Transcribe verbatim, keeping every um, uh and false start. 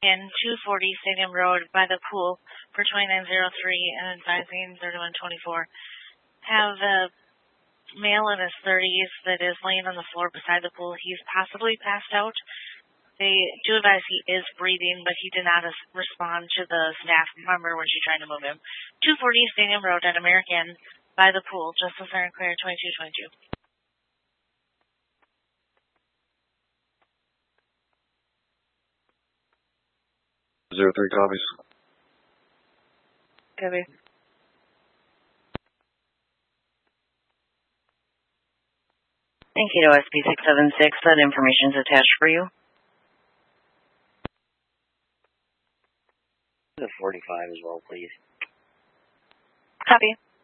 in two forty Stadium Road by the pool for twenty-nine oh three and advising thirty-one twenty-four. Have a male in his thirties that is laying on the floor beside the pool. He's possibly passed out. They do advise he is breathing, but he did not respond to the staff member when she tried to move him. two forty Stadium Road at American by the pool, Justice Aaron Claire, twenty-two twenty-two. Zero three copies. Copy. Thank you to S P six seven six. That information is attached for you. The forty-five as well, please. Copy.